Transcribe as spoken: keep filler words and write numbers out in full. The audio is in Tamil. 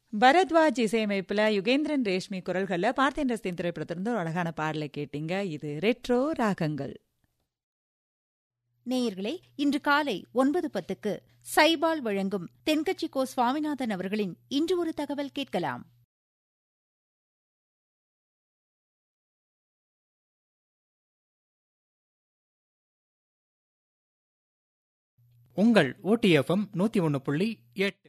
பரத்வாஜ் இசையமைப்புல யுகேந்திரன் ரேஷ்மி குரல்கள்ல பார்த்தேன் ரஸ்தின் திரைப்படத்திலிருந்து ஒரு அழகான பாடலை கேட்டீங்க. இது ரெட்ரோ ராகங்கள். நேயர்களே, இன்று காலை ஒன்பது பத்துக்கு சைபால் வழங்கும் தென்கட்சி கோ சுவாமிநாதன் அவர்களின் இன்று ஒரு தகவல் கேட்கலாம். உங்கள் ஓடிஎஃப்எம் நூத்தி ஒன்னு புள்ளி எட்டு